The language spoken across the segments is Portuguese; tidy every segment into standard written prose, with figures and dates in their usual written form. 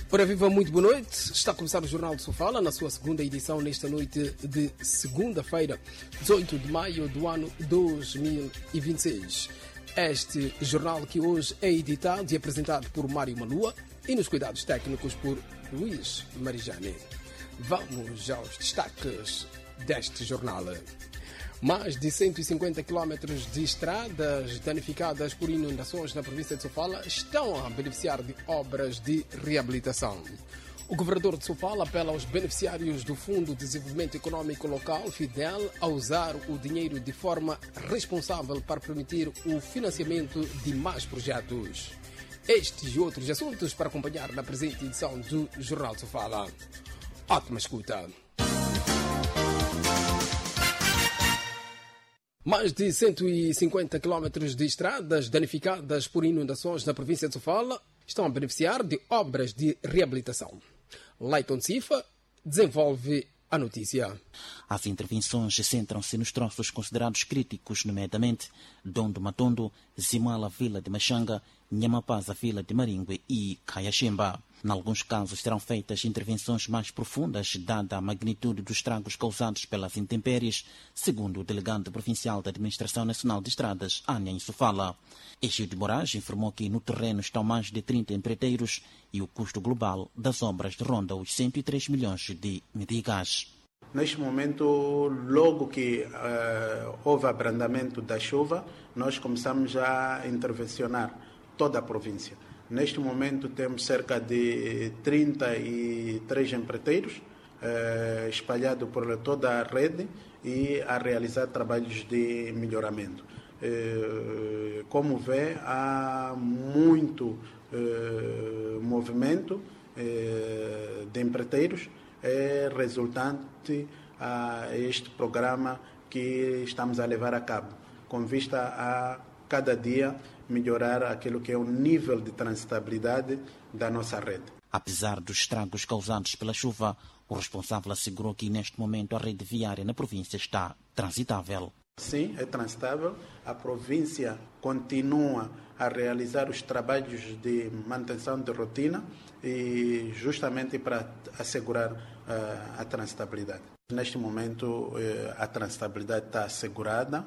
Ora, viva, muito boa noite. Está a começar o Jornal de Sofala, na sua segunda edição, nesta noite de segunda-feira, 18 de maio do ano 2026. Este jornal que hoje é editado e apresentado por Mário Malua e nos cuidados técnicos por Luís Marijane. Vamos aos destaques deste jornal. Mais de 150 quilómetros de estradas danificadas por inundações na província de Sofala estão a beneficiar de obras de reabilitação. O governador de Sofala apela aos beneficiários do Fundo de Desenvolvimento Econômico Local, FIDEL, a usar o dinheiro de forma responsável para permitir o financiamento de mais projetos. Estes e outros assuntos para acompanhar na presente edição do Jornal de Sofala. Ótima escuta! Mais de 150 quilómetros de estradas danificadas por inundações na província de Sofala estão a beneficiar de obras de reabilitação. Leiton Cifa desenvolve a notícia. As intervenções centram-se nos troços considerados críticos, nomeadamente Dondo Matondo, Zimala, Vila de Machanga, Nhamapaza, Vila de Maringue e Caiaxemba. Em alguns casos serão feitas intervenções mais profundas, dada a magnitude dos estragos causados pelas intempéries, segundo o delegado provincial da Administração Nacional de Estradas, Ania Insufala. Egídio Moraes informou que no terreno estão mais de 30 empreiteiros e o custo global das obras ronda os 103 milhões de meticais. Neste momento, logo que houve abrandamento da chuva, nós começamos a intervencionar toda a província. Neste momento temos cerca de 33 empreiteiros espalhados por toda a rede e a realizar trabalhos de melhoramento. Como vê, há muito movimento de empreiteiros resultante a este programa que estamos a levar a cabo, com vista a cada dia melhorar aquilo que é o nível de transitabilidade da nossa rede. Apesar dos estragos causados pela chuva, o responsável assegurou que neste momento a rede viária na província está transitável. Sim, é transitável. A província continua a realizar os trabalhos de manutenção de rotina e justamente para assegurar a transitabilidade. Neste momento a transitabilidade está assegurada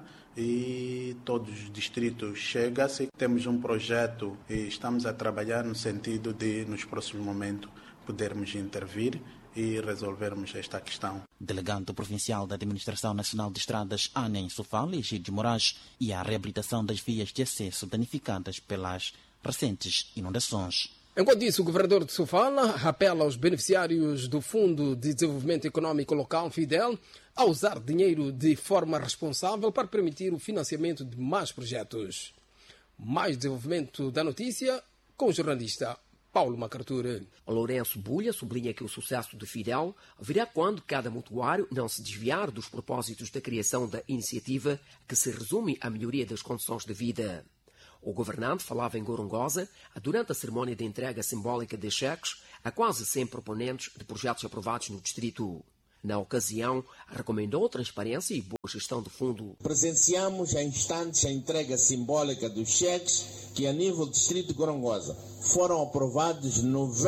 e todos os distritos chegam-se. Temos um projeto e estamos a trabalhar no sentido de, nos próximos momentos, podermos intervir e resolvermos esta questão. Delegado provincial da Administração Nacional de Estradas, Ania Insufala, Egídio Moraes, e a reabilitação das vias de acesso danificadas pelas recentes inundações. Enquanto isso, o governador de Sofala apela aos beneficiários do Fundo de Desenvolvimento Econômico Local, FIDEL, a usar dinheiro de forma responsável para permitir o financiamento de mais projetos. Mais desenvolvimento da notícia com o jornalista Paulo Macartura. Lourenço Bulha sublinha que o sucesso do FIDEL virá quando cada mutuário não se desviar dos propósitos da criação da iniciativa, que se resume à melhoria das condições de vida. O governante falava em Gorongosa durante a cerimónia de entrega simbólica de cheques a quase 100 proponentes de projetos aprovados no distrito. Na ocasião, recomendou transparência e boa gestão do fundo. Presenciamos há instantes a entrega simbólica dos cheques que, a nível do distrito de Gorongosa, foram aprovados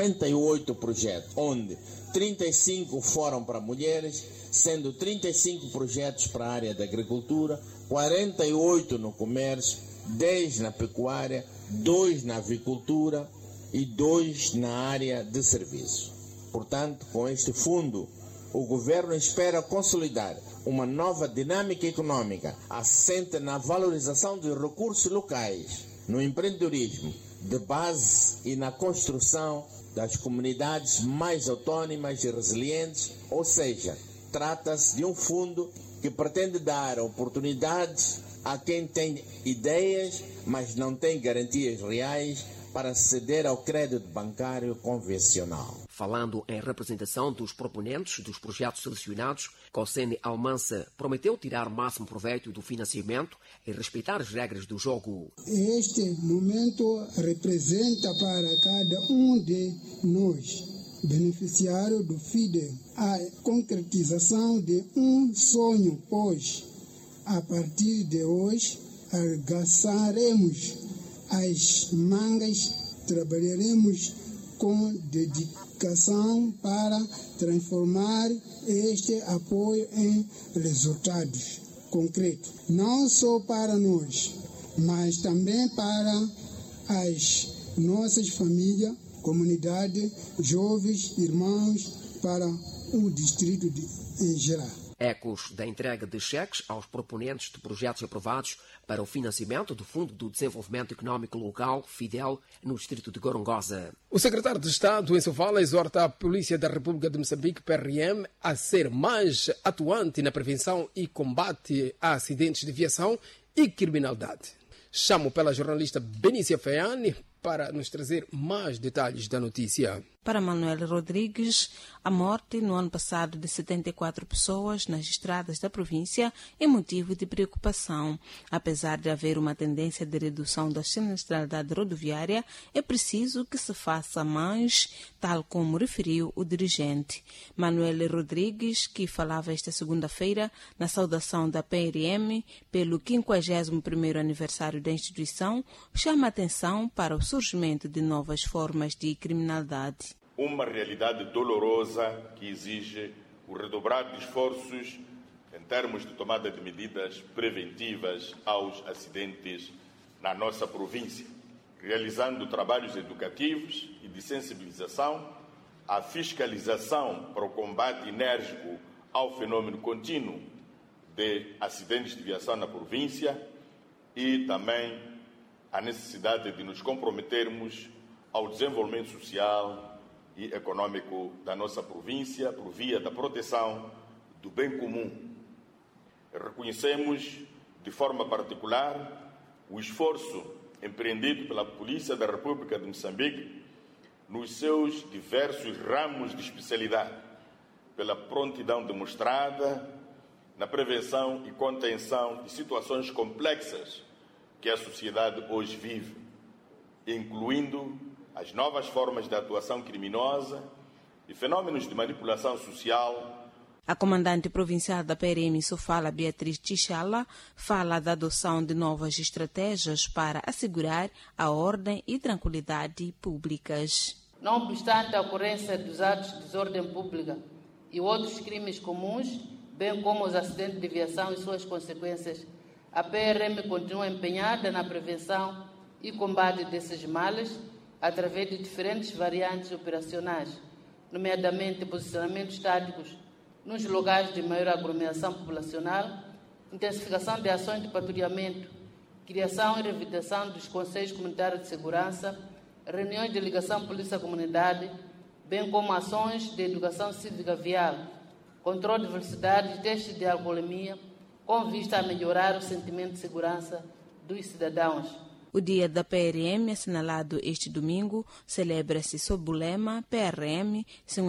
98 projetos, onde 35 foram para mulheres, sendo 35 projetos para a área da agricultura, 48 no comércio, 10 na pecuária, 2 na avicultura e 2 na área de serviço. Portanto, com este fundo, o governo espera consolidar uma nova dinâmica econômica assente na valorização dos recursos locais, no empreendedorismo de base e na construção das comunidades mais autônomas e resilientes, ou seja, trata-se de um fundo que pretende dar oportunidades a quem tem ideias, mas não tem garantias reais para aceder ao crédito bancário convencional. Falando em representação dos proponentes dos projetos selecionados, Cosene Almansa prometeu tirar o máximo proveito do financiamento e respeitar as regras do jogo. Este momento representa para cada um de nós, beneficiário do FIDEL, a concretização de um sonho, pois, a partir de hoje, arregaçaremos as mangas, trabalharemos com dedicação para transformar este apoio em resultados concretos, não só para nós, mas também para as nossas famílias, comunidade, jovens, irmãos, para o distrito em geral. Ecos da entrega de cheques aos proponentes de projetos aprovados para o financiamento do Fundo do Desenvolvimento Económico Local, FIDEL, no distrito de Gorongosa. O secretário de Estado em Sofala exorta a Polícia da República de Moçambique, PRM, a ser mais atuante na prevenção e combate a acidentes de viação e criminalidade. Chamo pela jornalista Benícia Feiane para nos trazer mais detalhes da notícia. Para Manuel Rodrigues, a morte no ano passado de 74 pessoas nas estradas da província é motivo de preocupação. Apesar de haver uma tendência de redução da sinistralidade rodoviária, é preciso que se faça mais, tal como referiu o dirigente. Manuel Rodrigues, que falava esta segunda-feira na saudação da PRM pelo 51º aniversário da instituição, chama a atenção para o surgimento de novas formas de criminalidade. Uma realidade dolorosa que exige o redobrar de esforços em termos de tomada de medidas preventivas aos acidentes na nossa província, realizando trabalhos educativos e de sensibilização, a fiscalização para o combate enérgico ao fenômeno contínuo de acidentes de viação na província e também a necessidade de nos comprometermos ao desenvolvimento social e econômico da nossa província por via da proteção do bem comum. Reconhecemos de forma particular o esforço empreendido pela Polícia da República de Moçambique nos seus diversos ramos de especialidade, pela prontidão demonstrada na prevenção e contenção de situações complexas que a sociedade hoje vive, incluindo as novas formas de atuação criminosa e fenômenos de manipulação social. A comandante provincial da PRM Sofala, Beatriz Tichala, fala da adoção de novas estratégias para assegurar a ordem e tranquilidade públicas. Não obstante a ocorrência dos atos de desordem pública e outros crimes comuns, bem como os acidentes de viação e suas consequências, a PRM continua empenhada na prevenção e combate desses males através de diferentes variantes operacionais, nomeadamente posicionamentos táticos nos lugares de maior aglomeração populacional, intensificação de ações de patrulhamento, criação e revitalização dos Conselhos Comunitários de Segurança, reuniões de ligação polícia-comunidade, bem como ações de educação cívica vial, controle de velocidade e testes de alcoolemia, com vista a melhorar o sentimento de segurança dos cidadãos. O dia da PRM, assinalado este domingo, celebra-se sob o lema PRM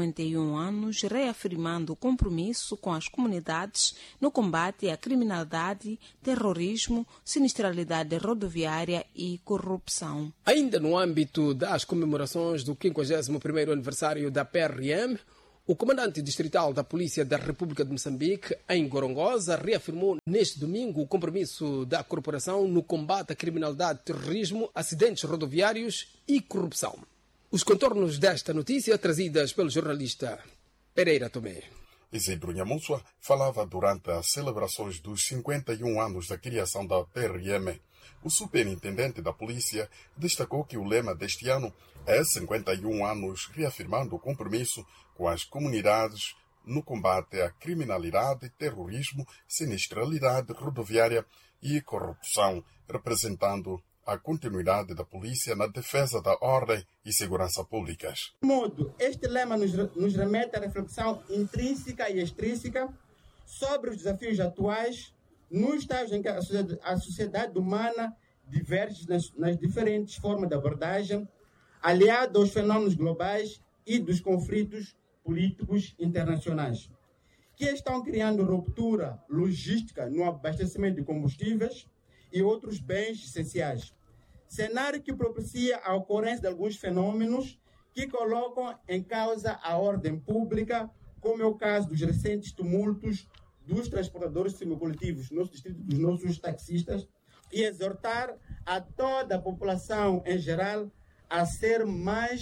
51 anos, reafirmando o compromisso com as comunidades no combate à criminalidade, terrorismo, sinistralidade rodoviária e corrupção. Ainda no âmbito das comemorações do 51º aniversário da PRM, o comandante distrital da Polícia da República de Moçambique, em Gorongosa, reafirmou neste domingo o compromisso da corporação no combate à criminalidade, terrorismo, acidentes rodoviários e corrupção. Os contornos desta notícia trazidas pelo jornalista Pereira Tomé. Isidro Nhamunsua falava durante as celebrações dos 51 anos da criação da PRM. O superintendente da polícia destacou que o lema deste ano é 51 anos, reafirmando o compromisso com as comunidades no combate à criminalidade, terrorismo, sinistralidade rodoviária e corrupção, representando a continuidade da polícia na defesa da ordem e segurança públicas. De modo, este lema nos remete à reflexão intrínseca e extrínseca sobre os desafios atuais no estágio em que a sociedade humana diverge nas diferentes formas de abordagem, aliado aos fenômenos globais e dos conflitos políticos internacionais, que estão criando ruptura logística no abastecimento de combustíveis e outros bens essenciais. Cenário que propicia a ocorrência de alguns fenômenos que colocam em causa a ordem pública, como é o caso dos recentes tumultos dos transportadores semicoletivos no distrito, dos nossos taxistas, e exortar a toda a população em geral a ser mais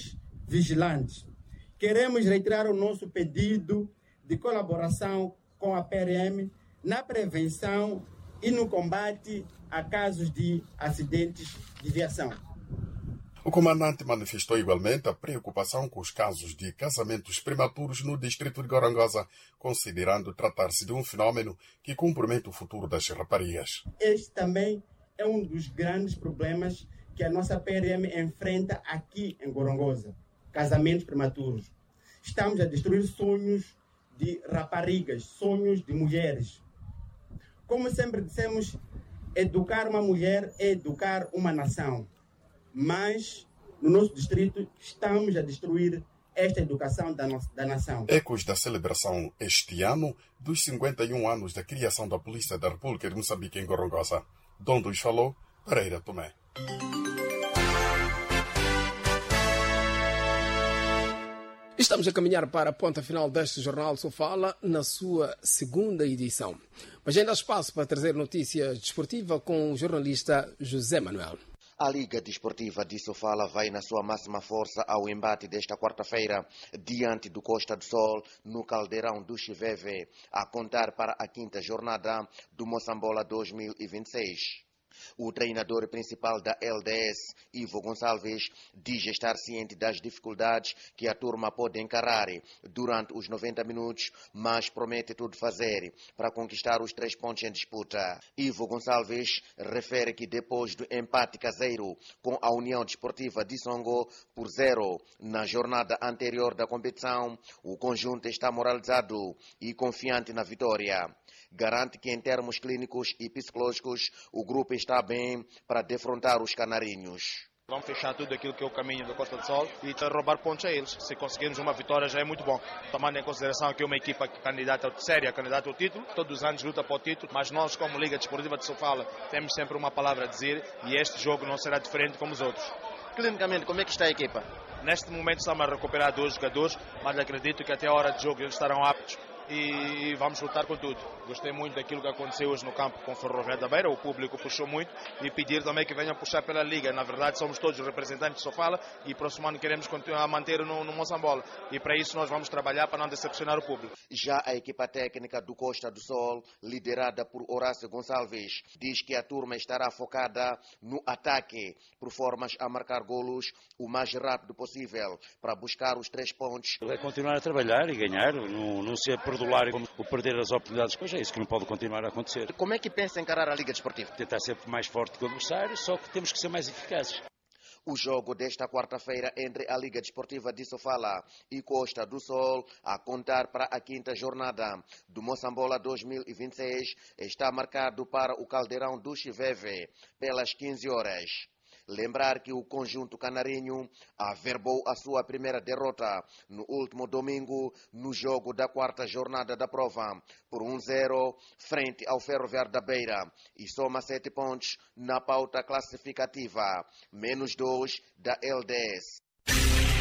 vigilantes. Queremos reiterar o nosso pedido de colaboração com a PRM na prevenção e no combate a casos de acidentes de viação. O comandante manifestou igualmente a preocupação com os casos de casamentos prematuros no distrito de Gorongosa, considerando tratar-se de um fenômeno que compromete o futuro das raparigas. Este também é um dos grandes problemas que a nossa PRM enfrenta aqui em Gorongosa. Casamentos prematuros. Estamos a destruir sonhos de raparigas, sonhos de mulheres. Como sempre dissemos, educar uma mulher é educar uma nação. Mas, no nosso distrito, estamos a destruir esta educação da nação. Ecos da celebração este ano dos 51 anos da criação da Polícia da República de Moçambique em Gorongosa. Dondos falou, Pereira Tomé. Estamos a caminhar para a ponta final deste Jornal Sofala, na sua segunda edição. Mas ainda há espaço para trazer notícias desportivas com o jornalista José Manuel. A Liga Desportiva de Sofala vai na sua máxima força ao embate desta quarta-feira diante do Costa do Sol no Caldeirão do Chiveve, a contar para a quinta jornada do Moçambola 2026. O treinador principal da LDS, Ivo Gonçalves, diz estar ciente das dificuldades que a turma pode encarar durante os 90 minutos, mas promete tudo fazer para conquistar os 3 pontos em disputa. Ivo Gonçalves refere que depois do empate caseiro com a União Desportiva de Songo por 0 na jornada anterior da competição, o conjunto está moralizado e confiante na vitória. Garante que em termos clínicos e psicológicos o grupo está bem para defrontar os canarinhos. Vamos fechar tudo aquilo que é o caminho da Costa do Sol e roubar pontos a eles. Se conseguirmos uma vitória já é muito bom. Tomando em consideração que é uma equipa séria, candidata ao título, todos os anos luta para o título, mas nós como Liga Desportiva de Sofala temos sempre uma palavra a dizer e este jogo não será diferente como os outros. Clinicamente, como é que está a equipa? Neste momento estamos a recuperar 2 jogadores, mas acredito que até a hora de jogo eles estarão aptos e vamos lutar com tudo. Gostei muito daquilo que aconteceu hoje no campo com o Ferroviário da Beira, o público puxou muito e pedir também que venham puxar pela Liga. Na verdade somos todos representantes de Sofala e próximo ano queremos continuar a manter no Moçambola e para isso nós vamos trabalhar para não decepcionar o público. Já a equipa técnica do Costa do Sol, liderada por Horácio Gonçalves, diz que a turma estará focada no ataque, por formas a marcar golos o mais rápido possível para buscar os 3 pontos. É continuar a trabalhar e ganhar, não ser perdular ou perder as oportunidades, pois é isso que não pode continuar a acontecer. Como é que pensa encarar a Liga Desportiva? Tentar ser mais forte que o adversário, só que temos que ser mais eficazes. O jogo desta quarta-feira entre a Liga Desportiva de Sofala e Costa do Sol, a contar para a quinta jornada do Moçambola 2026, está marcado para o Caldeirão do Chiveve, pelas 15 horas. Lembrar que o conjunto canarinho averbou a sua primeira derrota no último domingo no jogo da quarta jornada da prova por 1-0 frente ao Ferroviário da Beira e soma 7 pontos na pauta classificativa, menos 2 da LDS.